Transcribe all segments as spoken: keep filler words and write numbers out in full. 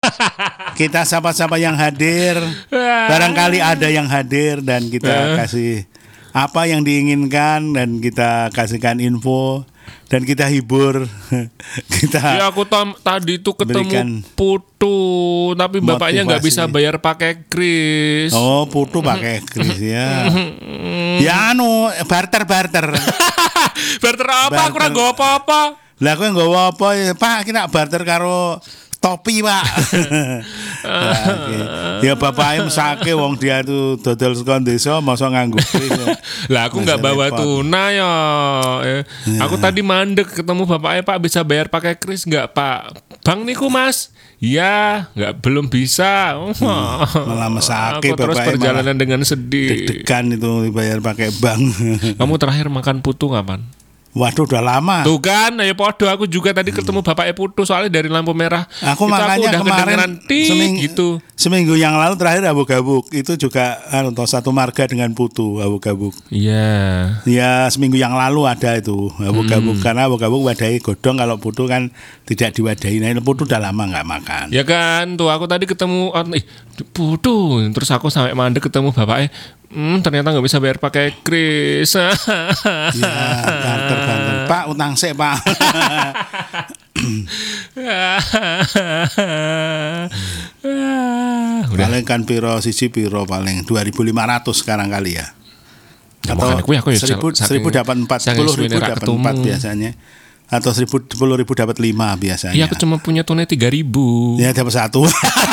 Kita sapa-sapa yang hadir. Barangkali ada yang hadir dan kita kasih apa yang diinginkan dan kita kasihkan info dan kita hibur. Kita Ya aku tam, tadi tuh ketemu berikan Putu, tapi bapaknya nggak motivasi. bisa bayar pakai kris. Oh, Putu pakai kris ya. Ya anu barter barter. Barter apa? Barter. Aku ora nggo apa-apa. Lah kowe nggawa apa ya, Pak? Kita barter karo topi, Pak. Nah, okay. Ya bapaknya mesake wong dia tuh dodol saka desa masa nganggo kris. Lah aku nggak bawa tuna ya. Eh, Aku tadi mandek ketemu bapaknya, Pak bisa bayar pakai kris nggak Pak? Bang niku Mas. Ya, nggak belum bisa. Oh, Malah mesake aku terus bapaknya perjalanan dengan sedih. deg-degan itu dibayar pakai bank. Kamu terakhir makan putu kapan? Waduh udah lama. Tuh kan, ayo podo aku juga tadi ketemu bapaknya Putu soalnya dari lampu merah. Aku Itu makanya udah kemarin kedengeran tik seming- gitu. Seminggu yang lalu terakhir abuk-abuk itu juga anu toh, satu marga dengan Putu abuk-abuk. Iya. Ya seminggu yang lalu ada itu abuk-abuk Hmm. karena abuk-abuk wadahi godong, kalau Putu kan tidak diwadahi. Nah ini Putu udah lama nggak makan. Ya kan, tuh aku tadi ketemu oh, ih, Putu, terus aku sampai mandek ketemu bapaknya. Hmm, ternyata nggak bisa bayar pakai kris. Ya banter banter. Pak utang sik Pak. Udah. Paling kan piro siji piro paling dua ribu lima ratus sekarang kali ya. Ya, makanya aku ya, aku ya seribu saking- seribu dapat empat, saking sepuluh ribu suwene ra dapat ketemu. empat biasanya. Atau seribu sepuluh ribu dapat lima biasanya. Iya, aku cuma punya tunai tiga ribu. Ya dapat satu.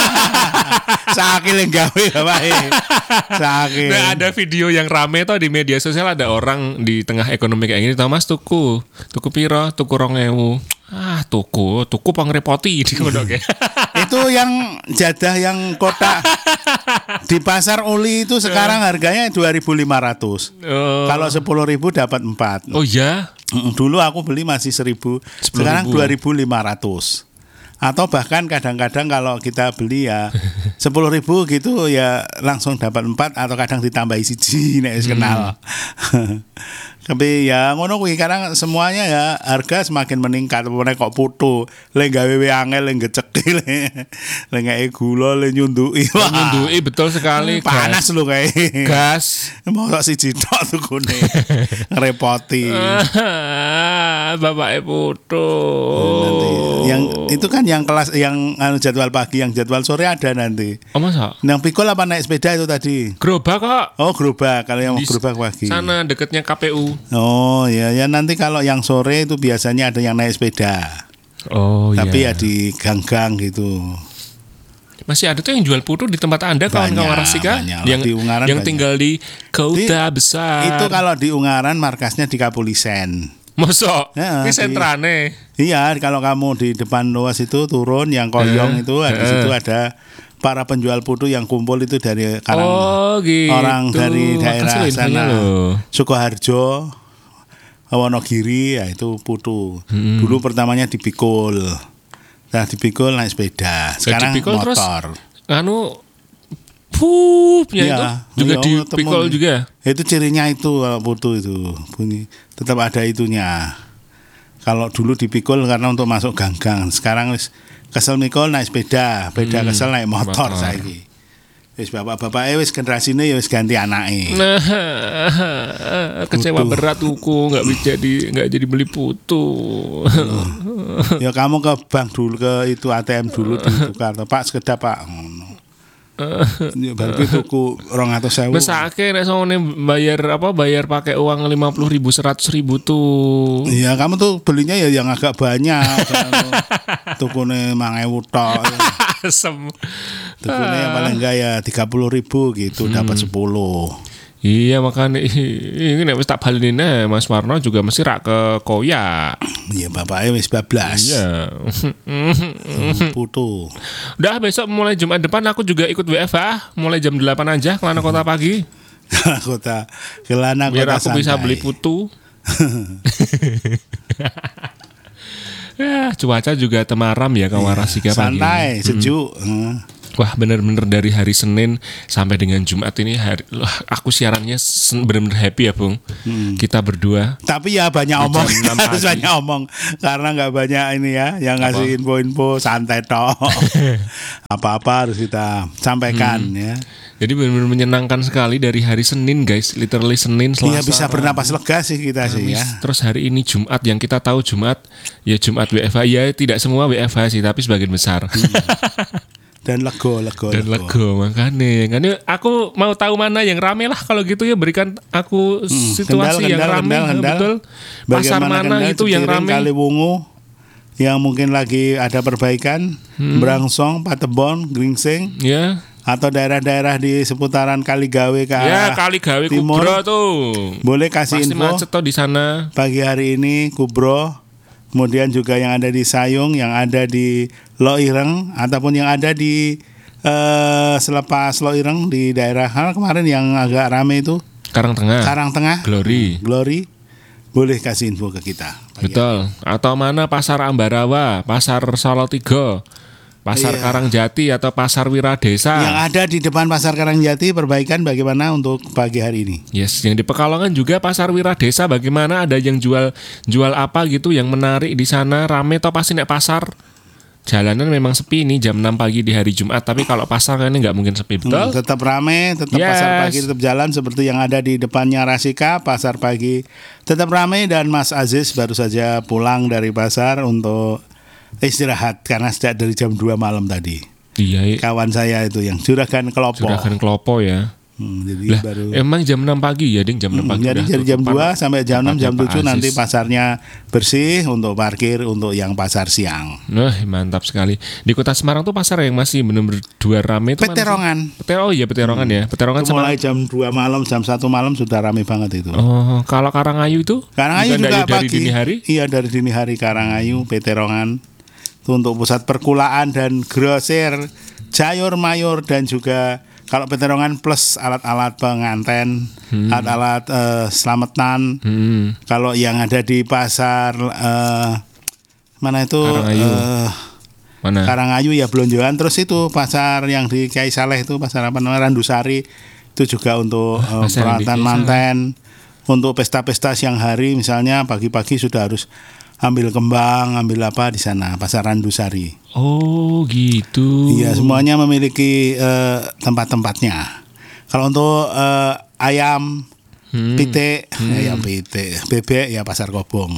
Sakit yang gawe Pak. Sakit. Nah, ada video yang rame tuh di media sosial, ada orang di tengah ekonomi kayak gini, Thomas tuku, tuku piro, tuku rong ewu. Ah, tuku, tuku pangrepoti di kono kayak. Itu yang jadah yang kotak di pasar Uli itu sekarang harganya dua ribu lima ratus. Oh. Kalau sepuluh ribu dapat empat. Oh ya. Mm, Dulu aku beli masih seribu, sekarang dua ribu lima ratus. Atau bahkan kadang-kadang kalau kita beli ya sepuluh ribu gitu ya langsung dapat empat, atau kadang ditambahi siji nek wis kenal. Tapi ya ngono kuwi, karena semuanya ya harga semakin meningkat. Nek kok Putu le gawe we angel le ngeceki le le ngeke gula le nyunduki. Wah, Nyundui betul sekali. panas lu kae. Gas. Mosok siji tok tukune. Ngerepoti. Bapak Putu. Nanti yang itu kan yang kelas yang anu jadwal pagi, yang jadwal sore ada nanti. Oh masa? Yang pikul apa naik sepeda itu tadi? Gerobak kok. Oh gerobak, kalau yang Di gerobak pagi. Sana deketnya K P U. Oh ya ya nanti kalau yang sore itu biasanya ada yang naik sepeda. Oh Tapi iya. ya di gang-gang gitu. Masih ada tuh yang jual putu di tempat Anda, kawan-kawan Banyak, Rasika banyak. yang Di Ungaran yang banyak. tinggal di kota Di- besar. Itu kalau di Ungaran markasnya di Kapolisen. Mosok, Ya, ini di- sentrane. Iya, kalau kamu di depan luas itu turun yang koyong Eh, itu di eh. situ ada para penjual putu yang kumpul itu dari karang Oh gitu. orang dari daerah Makasih loh infonya sana, loh. Sukoharjo, Wonogiri, ya itu putu. Hmm. Dulu pertamanya dipikul, nah dipikul naik sepeda, sekarang dipikul terus motor. Anu, puupnya Iya, itu juga iya, dipikul temen. juga. Itu cirinya itu kalau putu itu bunyi tetap ada itunya. Kalau dulu dipikul karena untuk masuk gang-gang, sekarang wis kesel mikul naik sepeda, sepeda Hmm, kesel naik motor, motor. saiki. Wis bapak-bapak wis generasine ya wis ganti anake. Nah, kecewa Putu. berat tuku, nggak bisa jadi nggak jadi beli putu. Ya kamu ke bank dulu, ke itu A T M dulu ditukar. Pak sekedap Pak. Ngono. Ya berarti tuku rong atus sewu. Mesake nek sone bayar apa bayar pakai uang lima puluh ribu seratus ribu tuh. Iya kamu tuh belinya ya yang agak banyak. Jangan tukune lima ewu tok. Asem. Tukune yang paling enggak ya tiga puluh ribu gitu, dapat sepuluh. Iya makanya ini nek wis tak balenine Mas Warno juga mesti rak ke Koya. Iya bapaknya wis bablas. Iya. Putu. Udah besok mulai Jumat depan aku juga ikut W F A mulai jam delapan aja Kelana Kota pagi. Kota Kelana Biar kota aku bisa santai. beli putu. Ya, cuaca juga temaram ya kawan Rasika pagi. Santai, sejuk. Hmm. Wah bener-bener dari hari Senin sampai dengan Jumat ini hari, wah, aku siarannya sen- bener-bener happy ya Bung. Hmm. Kita berdua. Tapi ya banyak omong, harus banyak omong karena nggak banyak ini ya yang ngasih info-info santai toh. Apa-apa harus kita sampaikan hmm. ya. Jadi benar-benar menyenangkan sekali dari hari Senin guys, literally Senin Selasa. Iya bisa bernapas lega sih kita Kamis, sih ya. Terus hari ini Jumat yang kita tahu Jumat ya Jumat W F H ya tidak semua W F H sih tapi sebagian besar. Hmm. Dan lego, lego, dan lego, lego makanya. Makanya aku mau tahu mana yang rame lah kalau gitu ya berikan aku hmm, situasi kendal, yang kendal, rame kendal, kendal. Betul. Pasar mana kendal, itu yang rame? Kaliwungu yang mungkin lagi ada perbaikan, hmm. Brangsong, Patebon, Gringsing. Ya. Atau daerah-daerah di seputaran Kaligawe ke ya, arah Kaligawe timur. Kubro tuh. Boleh kasih pasti info. Macet tuh di sana. Pagi hari ini Kubro. Kemudian juga yang ada di Sayung, yang ada di Loireng, ataupun yang ada di uh, selepas Loireng di daerah hal kemarin yang agak rame itu Karangtengah. Karangtengah. Glory. Glory. Boleh kasih info ke kita. Betul. Atau mana Pasar Ambarawa, Pasar Salatiga, Pasar iya. Karangjati atau Pasar Wiradesa. Yang ada di depan Pasar Karangjati perbaikan bagaimana untuk pagi hari ini? Yes, yang di Pekalongan juga Pasar Wiradesa bagaimana, ada yang jual jual apa gitu yang menarik di sana, rame atau pasti nek pasar? Jalanan memang sepi nih jam enam pagi di hari Jumat, tapi kalau pasar kan ini nggak mungkin sepi, betul? Hmm, tetap rame, tetap yes. Pasar pagi tetap jalan seperti yang ada di depannya Rasika, pasar pagi tetap rame dan Mas Aziz baru saja pulang dari pasar untuk istirahat karena sejak dari jam dua malam tadi. Iya. Kawan saya itu yang Juragan Kelopo. Juragan Kelopo ya. Hmm, jadi lah, baru emang jam enam pagi ya, Ding, jam enam pagi. Jadi dari jam dua sampai jam enam jam tujuh nanti pasarnya bersih untuk parkir untuk yang pasar siang. Nah, mantap sekali. Di Kota Semarang tuh pasar yang masih benar-benar dua rame itu Peterongan. Peter oh iya Peterongan hmm. ya. Peterongan mulai jam dua malam, jam satu malam sudah rame banget itu. Oh, kalau Karangayu itu? Karangayu juga, juga dari pagi. dini hari? Iya, dari dini hari Karangayu, Peterongan. Itu untuk pusat perkulaan dan grosir, sayur mayur dan juga kalau Peterongan plus alat-alat penganten, hmm. alat-alat uh, selamatan. Hmm. Kalau yang ada di pasar uh, mana itu Karangayu. Uh, mana? Karangayu ya Blonjoan. Terus itu pasar yang di Kiai Saleh itu pasar apa namanya Randusari itu juga untuk uh, peralatan manten, untuk pesta-pesta siang hari misalnya pagi-pagi sudah harus ambil kembang, ambil apa di sana pasar Randusari. Oh gitu. Iya semuanya memiliki uh, tempat-tempatnya. Kalau untuk uh, ayam, hmm. pitik, hmm. ayam pitik, bebek ya pasar Kobong.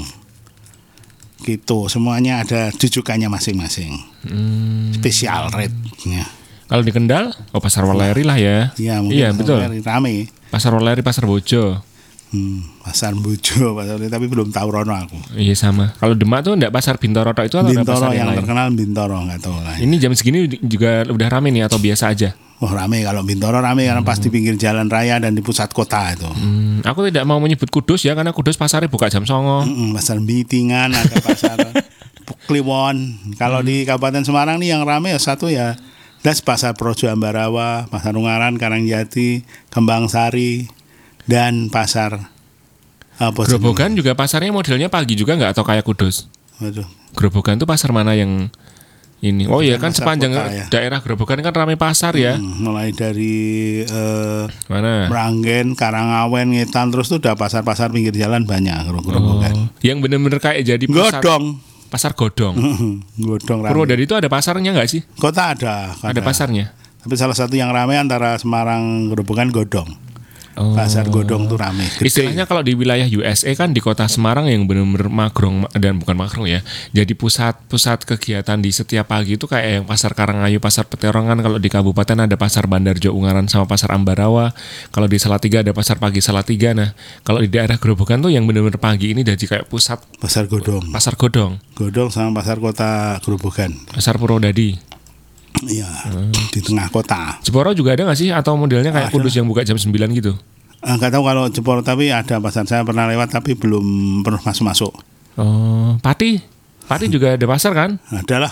Gitu semuanya ada jujukannya masing-masing. Hmm. Spesial rate-nya. Kalau di Kendal, oh pasar Waleri lah ya. Iya, iya betul. Waleri, rame. Pasar Waleri, pasar Bojo. Hmm, pasar Bojo, pasar tapi belum tahu rono aku. Iya sama. Kalau Demak tuh enggak pasar Bintoro itu atau Bintoro ada pasar yang, yang terkenal Bintoro enggak tahu lah. Ini jam segini juga udah rame nih atau biasa aja? Oh rame, kalau Bintoro rame karena hmm. pasti pinggir jalan raya dan di pusat kota itu. Hmm, aku tidak mau menyebut Kudus ya karena Kudus pasarnya buka jam songo. Hmm, pasar Bitingan, ada pasar Kliwon. Kalau hmm. di Kabupaten Semarang nih yang rame ya satu ya, das pasar Projo Ambarawa, pasar Ungaran, Karangjati, Kembang Sari dan pasar apa Grobogan juga pasarnya modelnya pagi juga nggak atau kayak Kudus? Waduh. Grobogan tuh pasar mana yang ini? Oh iya kan sepanjang kota, ya. Daerah Grobogan kan ramai pasar ya. Hmm, mulai dari uh, mana? Meranggen, Karangawen, Ngetan terus tuh udah pasar-pasar pinggir jalan banyak Grobogan. Oh, yang bener-bener kayak jadi pasar. Godong. Pasar Godong. Godong. Purwodadi itu ada pasarnya nggak sih? Kota ada, ada. Ada pasarnya. Tapi salah satu yang ramai antara Semarang Grobogan Godong. Oh. Pasar Godong tuh rame. Gede. Istilahnya kalau di wilayah U S A kan di kota Semarang yang benar-benar magrong dan bukan magrong ya. Jadi pusat-pusat kegiatan di setiap pagi itu kayak yang pasar Karangayu, pasar Peterongan. Kalau di kabupaten ada pasar Bandarjo Ungaran sama pasar Ambarawa. Kalau di Salatiga ada pasar pagi Salatiga. Nah, kalau di daerah Grobogan tuh yang benar-benar pagi ini jadi kayak pusat pasar Godong. Pasar Godong. Godong sama pasar kota Grobogan. Pasar Purwodadi. Iya, hmm. di tengah kota. Jeporo juga ada nggak sih atau modelnya kayak ada. Kudus yang buka jam sembilan gitu? Enggak tahu kalau Jeporo, tapi ada pasar saya pernah lewat tapi belum pernah masuk-masuk. Oh, Pati? Pati juga ada pasar kan? Ada lah.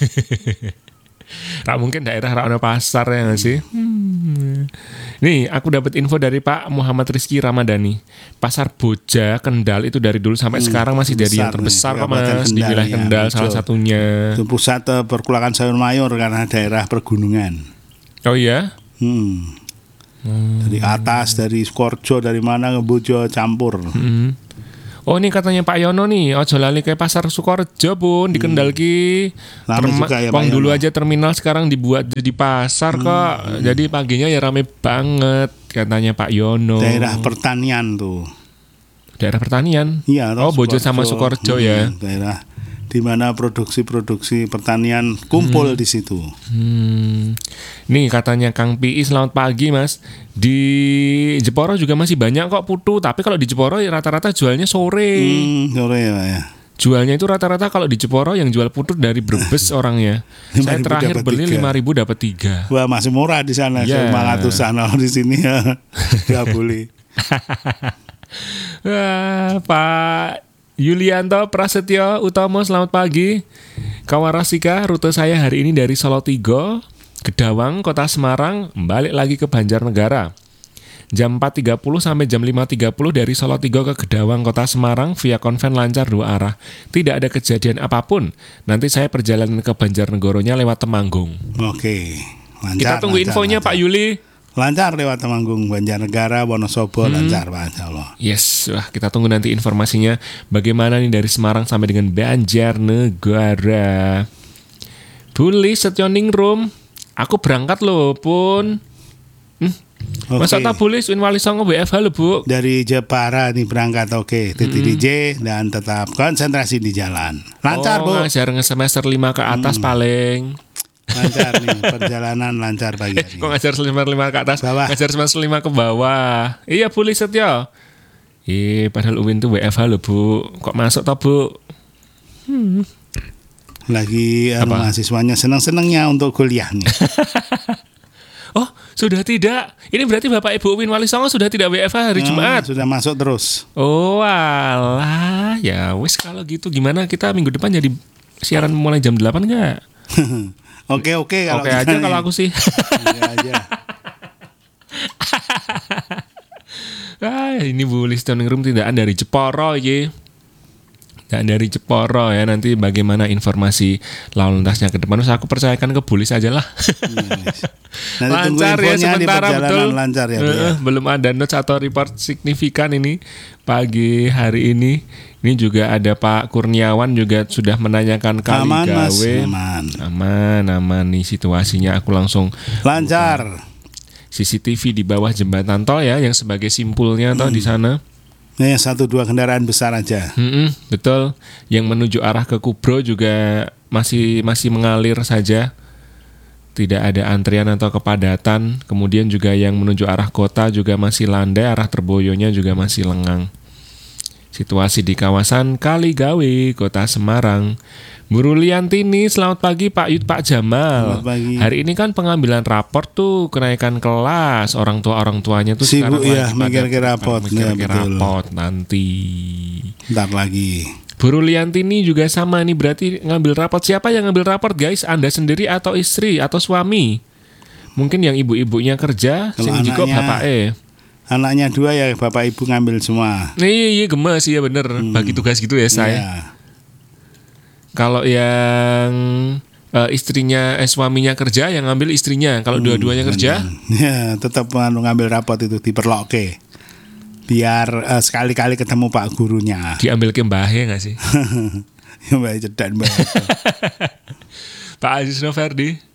Rak mungkin daerah rak ada pasar ya nggak sih? Hmm. Nih, aku dapat info dari Pak Muhammad Rizky Ramadhani. Pasar Boja Kendal itu dari dulu sampai hmm, sekarang masih dari yang terbesar kok Mas, di wilayah Kendal ya, salah satunya. Itu pusat perkulangan sayur mayur karena daerah pergunungan. Oh iya? Hmm. Hmm. Dari atas, dari Sukorejo, dari mana Ngebojo campur. Hmm. Oh ini katanya Pak Yono nih, ojo lali ke pasar Sukorejo pun di Kendal ki. Rame Terma- juga ya, Wong Pak dulu Yono. aja terminal sekarang dibuat jadi pasar Hmm. kok. Jadi paginya ya rame banget katanya Pak Yono. Daerah pertanian tuh. Daerah pertanian. Iya, Oh Bojo sama Sukorejo ya. Hmm, daerah di mana produksi-produksi pertanian kumpul Hmm. di situ. Hmm. Nih katanya Kang Pi I, selamat pagi Mas. Di Jeporo juga masih banyak kok putu, tapi kalau di Jeporo ya rata-rata jualnya sore. Hmm, sore ya, Pak ya. Jualnya itu rata-rata kalau di Jeporo yang jual putu dari Brebes orangnya. Saya lima ribu terakhir dapat beli tiga. lima ribu dapat tiga. Wah, masih murah di sana, Ya. lima ratusan kalau di sini ya. Enggak boleh. Wah, Pak Yulianto Prasetyo Utomo, selamat pagi. Kawarasika, rute saya hari ini dari Solotigo, Gedawang, Kota Semarang, balik lagi ke Banjarnegara. Jam empat tiga puluh sampai jam lima tiga puluh dari Solotigo ke Gedawang, Kota Semarang, via konven lancar dua arah. Tidak ada kejadian apapun. Nanti saya perjalanan ke Banjarnegoronya lewat Temanggung. Oke. Lancar, Kita tunggu lancar, infonya lancar. Pak Yuli. Lancar lewat Temanggung, Banjarnegara, Wonosobo, Hmm. lancar Pak, insyaallah. Yes, wah kita tunggu nanti informasinya bagaimana nih dari Semarang sampai dengan Banjarnegara. Buli Setioningrum, aku berangkat loh pun. Hmm? Oke. Masa tak boleh Win Wali Songo W F H loh Bu. Dari Jepara nih berangkat, oke. Titik Hmm. D J dan tetap konsentrasi di jalan. Lancar, Oh, Bu. ngajar semester lima ke atas paling. Lancar nih, perjalanan lancar pagi Eh, hari. kok ngajar semester lima ke atas? Bawah. Ngajar semester lima ke bawah. Iya Buli Setio. Ih, padahal Uwin tuh W F H loh Bu. Kok masuk toh Bu? Lagi anu, Apa? mahasiswanya senang-senangnya untuk kuliah nih. Oh, sudah tidak. Ini berarti Bapak Ibu Uwin Wali Songo sudah tidak W F H hari Hmm, Jumat. Sudah masuk terus. Oh alah, ya wes kalau gitu gimana kita minggu depan jadi siaran mulai jam delapan enggak? Oke oke kalau Oke kita aja nih. kalau aku sih. Iya aja. Ah, ini Bu Liston Room tindakan dari Jeporo ye. Dan dari Jeporo ya, nanti bagaimana informasi lalu lintasnya ke depan. Terus aku percayakan ke Bulis aja lah. Yes. Nanti tunggu Lancar ya infonya di sementara perjalanan betul. lancar ya, Bu, Eh, ya. Belum ada notes atau report signifikan ini pagi hari ini. Ini juga ada Pak Kurniawan juga sudah menanyakan kali Aman Mas, gawe. aman. Aman, aman nih situasinya. Aku langsung Lancar. C C T V di bawah jembatan tol ya, yang sebagai simpulnya toh di sana. Nih satu dua kendaraan besar aja. Mm-mm, betul. Yang menuju arah ke Kubro juga masih masih mengalir saja. Tidak ada antrian atau kepadatan. Kemudian juga yang menuju arah kota juga masih landai, arah Terboyonya juga masih lengang. Situasi di kawasan Kaligawe, Kota Semarang. Bu Ruliantini, selamat pagi Pak Yud, Pak Jamal. Selamat pagi. Hari ini kan pengambilan raport tuh, kenaikan kelas. Orang tua-orang tuanya tuh Sibuk sekarang ya, lagi mikir ke pada raport. mikir Ya, ke betul. raport nanti. Ntar lagi. Bu Ruliantini juga sama nih, berarti ngambil raport. Siapa yang ngambil raport guys? Anda sendiri atau istri atau suami? Mungkin yang ibu-ibunya kerja, Kalau sing jikop anaknya- bapake. Anaknya dua ya bapak ibu ngambil semua. Iya iya gemes ya bener, bagi tugas gitu ya saya. Iya. Kalau yang eh, istrinya, eh, suaminya kerja, yang ngambil istrinya. Kalau dua-duanya kerja, Ya, tetap anu, ngambil rapot itu diperloke. Biar eh, sekali-kali ketemu Pak gurunya. diambil ke mbahnya nggak sih? Ya Mbak cedak Mbak. Pak Aziz Noverdi.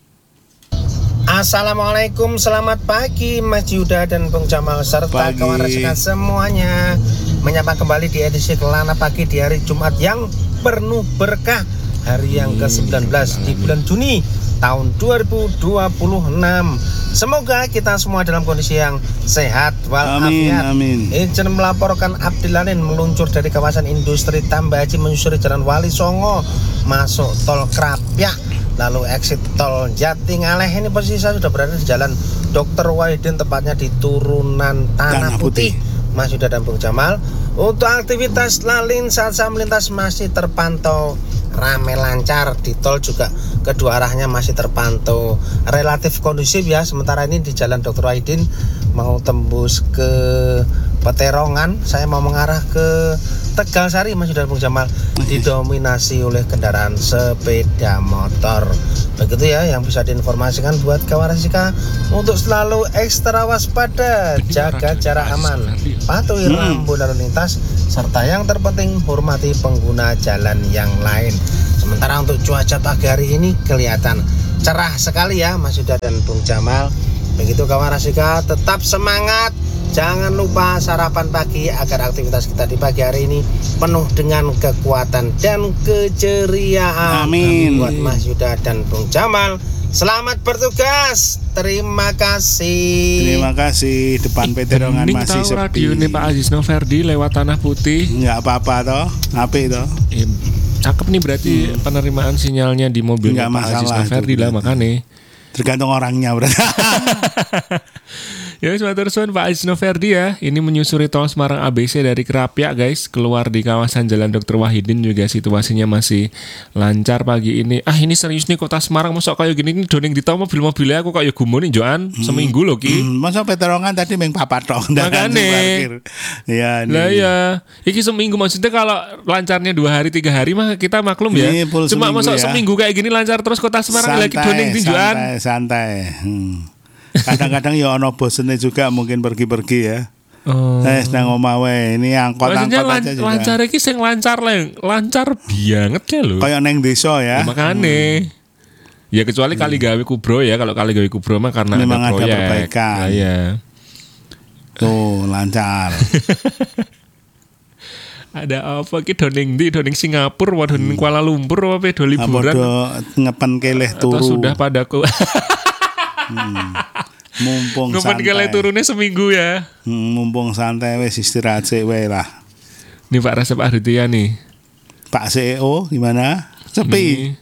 Assalamualaikum, selamat pagi Mas Yuda dan Bung Jamal serta Pagi. kawan rekan semuanya. Menyapa kembali di edisi Kelana Pagi di hari Jumat yang penuh berkah, hari yang ke sembilan belas di bulan Juni tahun dua ribu dua puluh enam. Semoga kita semua dalam kondisi yang sehat Amin, walafiat. amin. Izin melaporkan Abdilanin meluncur dari kawasan industri Tambah Haji menyusuri Jalan Wali Songo masuk tol Krapyak, lalu exit tol Jatingaleh. Ini posisi saya sudah berada di Jalan Dokter Wahidin, tepatnya di turunan Tanah, Tanah Putih. Putih. Mas Yuda dan Bung Jamal, untuk aktivitas lalu lintas saat melintas masih terpantau ramai lancar. Di tol juga kedua arahnya masih terpantau relatif kondusif ya. Sementara ini di Jalan Dokter Wahidin mau tembus ke Peterongan, saya mau mengarah ke Tegal Sari, Mas Yuda dan Bung Jamal, didominasi oleh kendaraan sepeda motor. Begitu ya yang bisa diinformasikan buat Kawarasika untuk selalu ekstra waspada, jaga jarak aman, patuhi rambu lalu lintas, serta yang terpenting hormati pengguna jalan yang lain. Sementara untuk cuaca pagi hari ini kelihatan cerah sekali ya Mas Yuda dan Bung Jamal. Begitu Kawarasika, tetap semangat. Jangan lupa sarapan pagi agar aktivitas kita di pagi hari ini penuh dengan kekuatan dan keceriaan. Amin. Buat Mas Yuda dan Bung Jamal, selamat bertugas. Terima kasih. Terima kasih. Depan Peterongan masih sepi. Radio nih Pak Aziz Noverdi lewat Tanah Putih. Enggak apa-apa toh. Apik toh. Eh, cakep nih berarti hmm. penerimaan sinyalnya di mobilnya Pak Aziz Noverdi lah makanya. Tergantung orangnya berarti. Ya, matur suwun Pak Aziz Noverdi ya. Ini menyusuri tol Semarang A B C dari Kerapia guys, keluar di kawasan Jalan Dokter Wahidin juga situasinya masih lancar pagi ini. Ah ini serius nih kota Semarang, mosok kayak gini nih doning di tol mobil-mobilnya aku kayak gumun nih Joan hmm. seminggu loh ki. Hmm, masa Peterongan tadi meng papat tok. Makane. Ya lah ya. Iki seminggu maksudnya kalau lancarnya dua hari tiga hari mah kita maklum ya. Ini cuma mosok ya. Seminggu kayak gini lancar terus kota Semarang santai, lagi doning di Joan. Santai, santai. Hmm. Kadang-kadang ya ono bosennya juga mungkin pergi-pergi ya. Oh. Eh sedang omah wae. Ini angkot-angkot lan- aja juga. Lancar iki sing lancar leng, lancar banget ya lho. Kayak neng desa ya. Ya makane. Hmm. Ya kecuali hmm. Kaligawe Kubro ya. Kalau Kaligawe Kubro mah karena memang ada proyek. Ada perbaikan. Nah, ya. Tuh lancar. Ada apa ki doning di doning Singapura, waduh doning hmm. Kuala Lumpur apa do liburan. Apa ngepen keleh turu. Atau sudah padaku. hmm. Mumpung santai. Ngepen turunnya seminggu ya. Hmm, mumpung santai wes istirahat sih wae lah. Nih Pak Rasep Aditya nih. Pak C E O gimana? Sepi.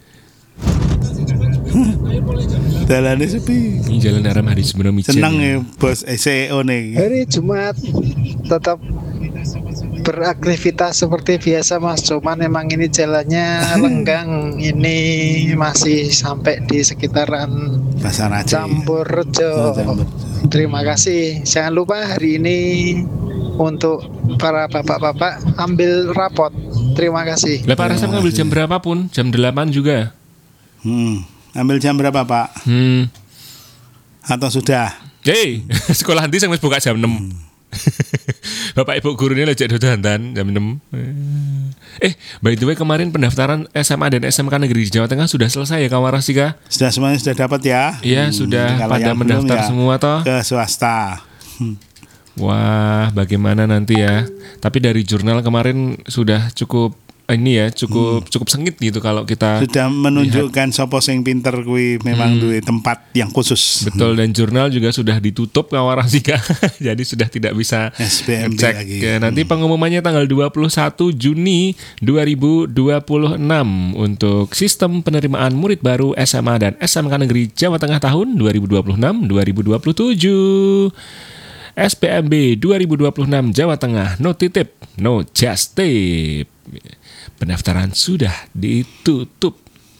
Jalannya sepi. Ini jalan arah Mahdi sebelum Mijen. Senang ya bos C E O nih. Hari Jumat tetap beraktivitas seperti biasa Mas, cuman emang ini jalannya lenggang, ini masih sampai di sekitaran Pasar Aceh, Campurrejo. Terima kasih. Jangan lupa hari ini untuk para bapak-bapak ambil rapot. Terima kasih. Lah Pak Rasam ngambil jam berapa pun? Jam delapan juga. Hmm, ambil jam berapa Pak? Hmm. Atau sudah? Hei, sekolah nanti saya buka jam enam. Hmm. Bapak Ibu gurunya lejak dodantan jam enam. Eh, by the way kemarin pendaftaran S M A dan S M K Negeri di Jawa Tengah sudah selesai ya Kawarasika? Sudah semuanya sudah dapat ya? Iya, hmm, sudah pada mendaftar ya, semua toh? Ke swasta. Hmm. Wah, bagaimana nanti ya? Tapi dari jurnal kemarin sudah cukup ini ya, cukup hmm. cukup sengit gitu kalau kita sudah menunjukkan sopo sing pinter kuwi memang hmm. duwe tempat yang khusus. Betul, dan jurnal juga sudah ditutup Kawarasika. Jadi sudah tidak bisa S B M P cek. lagi. Nanti pengumumannya tanggal dua puluh satu Juni dua ribu dua puluh enam untuk sistem penerimaan murid baru S M A dan S M K Negeri Jawa Tengah tahun dua ribu dua puluh enam dua ribu dua puluh tujuh. S P M B dua ribu dua puluh enam Jawa Tengah, no titip, no just tip. Pendaftaran sudah ditutup.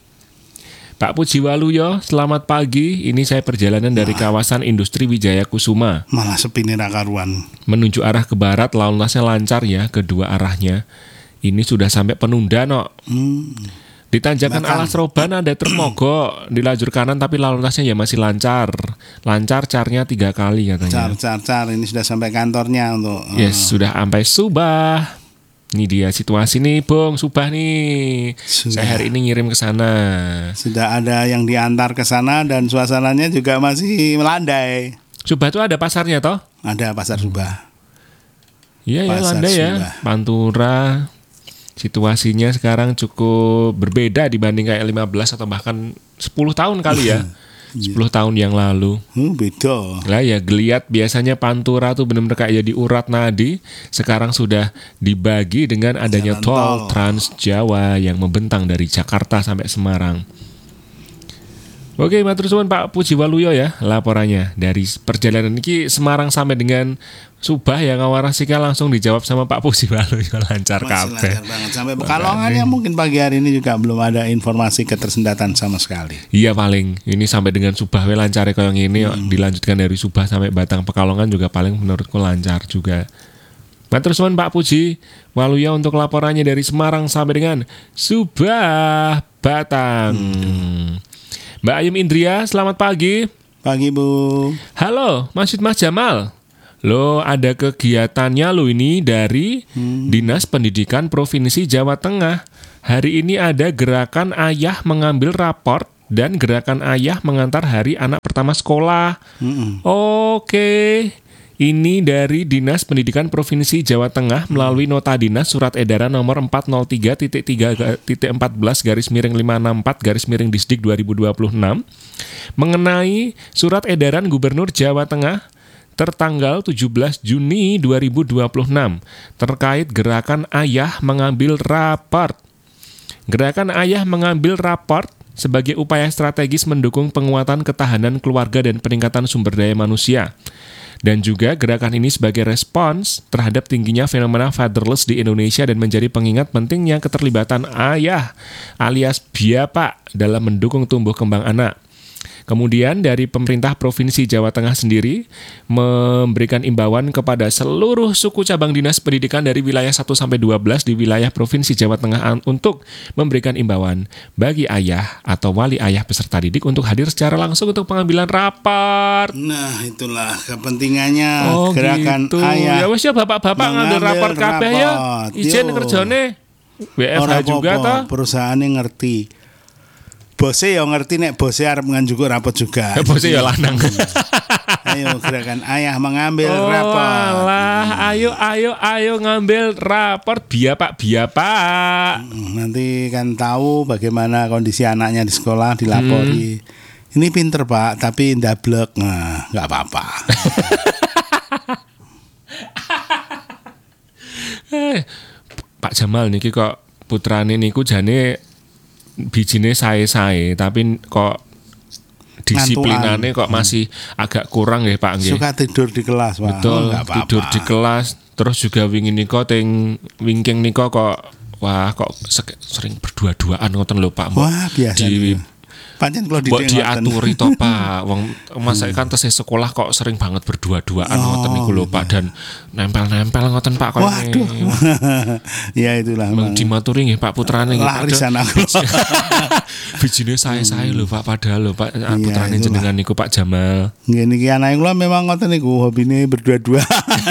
Pak Pujiwaluyo, selamat pagi. Ini saya perjalanan dari kawasan Industri Wijaya Kusuma. Malah sepi nih karuan. Menuju arah ke barat, lalu lintasnya lancar ya, kedua arahnya. Ini sudah sampai Penunda, no. Hmm. Di tanjakan Makan. Alas Roban ada truk mogok di lajur kanan, tapi lalu lintasnya ya masih lancar. Lancar carnya tiga kali katanya. Car, car, car. Ini sudah sampai kantornya untuk. Yes, uh. sudah sampai Subah. Ini dia situasi nih, Bung, Subah nih. Sudah. Saya hari ini ngirim ke sana. Sudah ada yang diantar ke sana dan suasananya juga masih melandai. Subah tuh ada pasarnya toh? Ada pasar Subah. Iya ya, landai ya. Pantura. Situasinya sekarang cukup berbeda dibanding kayak lima belas atau bahkan sepuluh tahun kali ya. sepuluh tahun yang lalu. Hmm, beda. Lah ya, geliat biasanya Pantura tuh benar-benar kayak jadi urat nadi. Sekarang sudah dibagi dengan adanya Jalan tol, tol Trans Jawa yang membentang dari Jakarta sampai Semarang. Oke, matur suwun Pak Puji Waluyo ya laporannya dari perjalanan ini Semarang sampai dengan Subah yang ngawarasika langsung dijawab sama Pak Puji Waluyo lancar kabeh. Lancar banget sampai Pekalongan ya mungkin pagi hari ini juga belum ada informasi ketersendatan sama sekali. Iya paling ini sampai dengan Subah we lancar kayak ngene hmm. dilanjutkan dari Subah sampai Batang Pekalongan juga paling menurutku lancar juga. Matur suwun Pak Puji Waluyo untuk laporannya dari Semarang sampai dengan Subah Batang. Hmm. Mbak Ayum Indria, selamat pagi. Pagi Bu. Halo, Masjid Mas Jamal. Lo ada kegiatannya lo ini dari hmm. Dinas Pendidikan Provinsi Jawa Tengah. Hari ini ada gerakan ayah mengambil raport dan gerakan ayah mengantar hari anak pertama sekolah. Hmm. Oke. Ini dari Dinas Pendidikan Provinsi Jawa Tengah melalui nota dinas surat edaran nomor empat nol tiga titik tiga titik empat belas garis miring lima enam empat garis miring Disdik dua ribu dua puluh enam mengenai surat edaran Gubernur Jawa Tengah tertanggal tujuh belas Juni dua ribu dua puluh enam terkait gerakan ayah mengambil raport. Gerakan ayah mengambil raport sebagai upaya strategis mendukung penguatan ketahanan keluarga dan peningkatan sumber daya manusia. Dan juga gerakan ini sebagai respons terhadap tingginya fenomena fatherless di Indonesia dan menjadi pengingat pentingnya keterlibatan ayah alias bapak dalam mendukung tumbuh kembang anak. Kemudian dari pemerintah Provinsi Jawa Tengah sendiri memberikan imbauan kepada seluruh suku cabang dinas pendidikan dari wilayah satu sampai dua belas di wilayah Provinsi Jawa Tengah untuk memberikan imbauan bagi ayah atau wali ayah peserta didik untuk hadir secara langsung untuk pengambilan raport. Nah, itulah kepentingannya oh, gerakan gitu. ayah. Ya wis ya bapak-bapak ngambil raport kabeh ya. Izin kerjane W F H juga toh. Perusahaane ngerti. Bose ya ngerti nek bose arep nganjuk rapot juga. Bose ya lanang. Ayo gerakan ayah mengambil oh, rapot. Alah, ayo ayo ayo ngambil raport biar Pak, biar Pak. Nanti kan tahu bagaimana kondisi anaknya di sekolah dilapori. Hmm. Ini pinter Pak, tapi ndablek. Nah, enggak apa-apa. eh, Pak Jamal niki kok putrane niku jane bijine sae-sae tapi kok disiplinane kok masih agak kurang ya Pak nggih. Suka tidur di kelas Pak. Betul, oh, tidur di kelas. Terus juga wingi nika teng wingking nika kok wah kok sering berdua-duaan ngoten lho Pak. Wah, biasa. Di pancen kalau didik diaturi to Pak. Wong masa kan tesih sekolah kok sering banget berdua-duaan oh, ngoten niku lho Pak dan nempel-nempel ngoten Pak kok. Waduh. Ya itulah. Memang dimaturi nggih Pak putrane nggih. Larisan aku. Bijine sae-sae lho Pak padahal lho Pak putrane ya, jenengan niku Pak Jamal. Nggih niki anake kula memang ngoten niku hobine berdua-dua.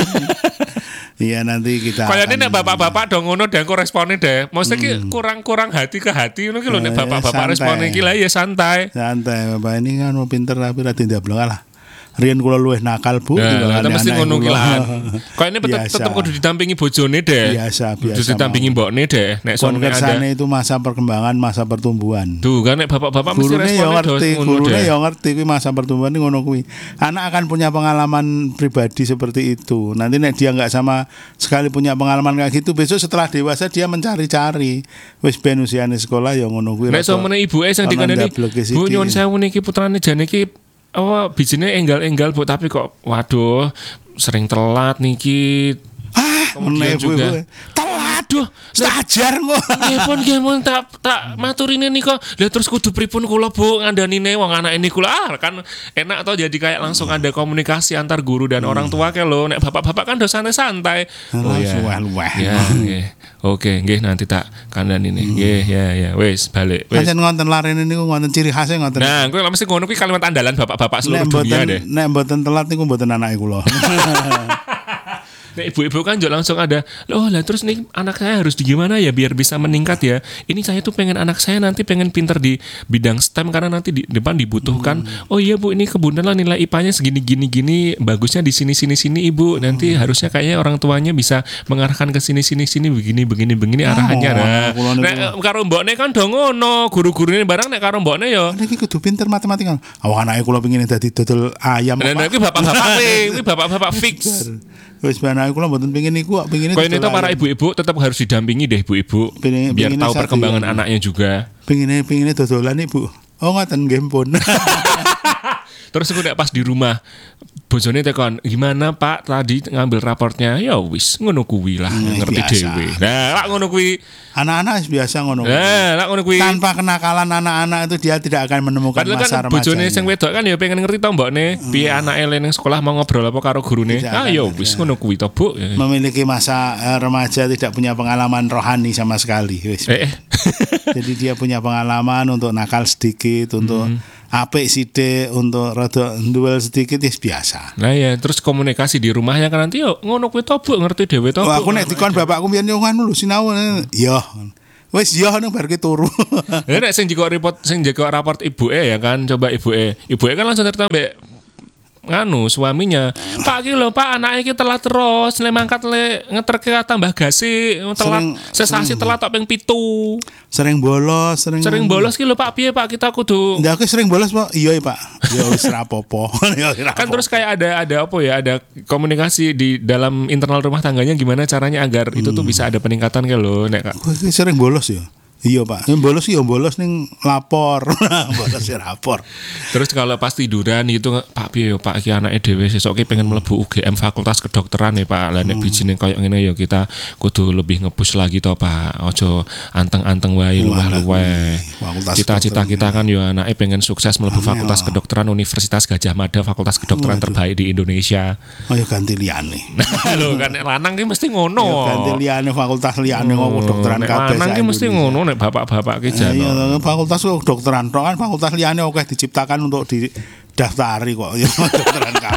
Iya nanti kita. Kayaknya nek bapak-bapak dong ngono deh korespone deh. Maksudnya hmm. kurang-kurang hati ke hati ngono ki lho nek bapak-bapak respone iki lah ya santai. Santai, bapak ini kan mau pinter tapi ra tindablek lah. Riyen kula luwih nakal Bu. Nah, tapi mesti ngono ki lah. Kayaknya tetep tetep kudu didampingi bojone deh. Biasa, biasa. Kudu didampingi mbokne deh. Nek sono ada itu masa perkembangan, masa pertumbuhan. Tuh kan nek bapak-bapak mesti respone ngerti, ngono deh. Gurune ya ngerti kuwi masa pertumbuhan iki ngono kuwi. Anak akan punya pengalaman pribadi seperti itu. Nanti nek dia enggak sama sekali punya pengalaman kayak gitu, besok setelah dewasa dia mencari-cari. Wis ben usiane sekolah ya ngono kuwi. Nek somene ibuke sing dikandani, Bu nyuwun sewu niki putrane jane iki oh, bijine enggal-enggal Bu tapi kok waduh sering telat niki. Ah, kemudian juga telat duh, stajar kok. Nggih pun nggih mun tak tak maturine nika. Lah terus kudu pripun kula Bu ngandanine wong anak ini kula ah kan enak toh jadi kayak langsung ada komunikasi antar guru dan hmm. orang tua ke lho. Nek bapak-bapak kan dosane santai. Oh ya. Luweh-luweh. Ya, nggih. Oke, nggih nanti tak kandhanine. Nggih, ya ya wis balik. Wis. Pancen ngonten larene niku ngonten ciri khase ngonten. Nah, kuwi mesti ngono kuwi kalimat andalan bapak-bapak seluruh dunia deh. Nek mboten telat niku mboten anake kula. Nah, ibu-ibu kan juga langsung ada, loh lah terus nih anak saya harus di gimana ya biar bisa meningkat ya. Ini saya tuh pengen anak saya nanti pengen pinter di bidang S T E M karena nanti di depan dibutuhkan. Hmm. Oh iya Bu, ini kebetulan nilai I P A-nya segini gini gini, bagusnya di sini sini sini Ibu. Nanti hmm. harusnya kayaknya orang tuanya bisa mengarahkan ke sini sini sini begini begini begini arahannya. Nah, nek karo mbokne kan do ngono, guru-gurune barang nek karo mbokne ya. Niki kudu pinter matematika. Awak anake kula pengin dadi dodol ayam. Nah, iki bapak-bapak iki bapak-bapak fix. Wis ben aku lho mboten pengin niku kok pengine. Kaya itu para ibu-ibu tetap harus didampingi deh ibu-ibu biar tahu perkembangan ya. Anaknya juga. Pengine pengine dodolan Ibu. Oh ngoten nggih pun. Terus aku nek pas di rumah bojone tekon, "Gimana Pak tadi ngambil raportnya?" Ya wis ngono kuwi lah, Hmm, ngerti biasa. dhewe. Nah, lak ngono kuwi. Anak-anak biasa ngono. Nah, lak ngono kuwi. Tanpa kenakalan anak-anak itu dia tidak akan menemukan Padahal masa kan bojone remajanya. sing wedok kan ya pengen ngerti to mbokne, piye anake le ning sekolah mau ngobrol apa karo gurune. Tidak Ah akan ya ada. wis ngono kuwi to, Bu. Memiliki masa eh, remaja tidak punya pengalaman rohani sama sekali. Wis. Eh, eh. Jadi dia punya pengalaman untuk nakal sedikit, untuk apik sithik, untuk rada duel sedikit ya biasa. Nah ya, terus komunikasi di rumahnya kan nanti yo ngono kuwi to, Bu, ngerti dhewe to. Wah, Bu. aku nek dikon bapakku mbiyen yo ngono lho sinau. Yo. Wis yo nang bar ki turu. Ya nek sing jeko report sing jeko raport ibuke ya kan, coba ibuke. Ibuke kan langsung cerita mbek nganu suaminya. Pak ki lho, Pak anake iki telat terus, le mangkat le ngeterke tambah gasi, telat Sering- sesasi telat tok ping pitu. Sering bolos, sering Sering bolos ki lho Pak, piye Pak kita kudu Ndak aku sering bolos, Pak. Iya, Pak. Ya wis rapopo. Ya wis kan rapopo. terus kayak ada ada apa ya, ada komunikasi di dalam internal rumah tangganya gimana caranya agar itu tuh bisa ada peningkatan kayak lho nek Kak. Kowe iki sering bolos ya? Iya, Pak. Yang bolos ya bolos ning lapor. Bolos ya lapor. Terus kalau pas tiduran itu Pak piye yo Pak iki anake dhewe sesuk ki pengen mlebu U G M Fakultas Kedokteran ya Pak. Lah nek bijine koyo ngene ya kita kudu lebih nge-push lagi to Pak. Ojo anteng-anteng wae luweh-luweh. Fakultas Cita-cita kita kan yo anake pengen sukses mlebu Amin, Fakultas ya. Kedokteran Universitas Gadjah Mada, Fakultas Kedokteran terbaik di Indonesia. Oh ya ganti liyane. Lho kan nek lanang ki mesti Ya ngono. ganti liyane fakultas liyane kok kedokteran Nek kabeh. lanang ki mesti ngono nek bapak-bapak ki Iya, jano. fakultas kedokteran tok kan fakultas liyane oke diciptakan untuk didaftari kok. Ya kedokteran kabeh.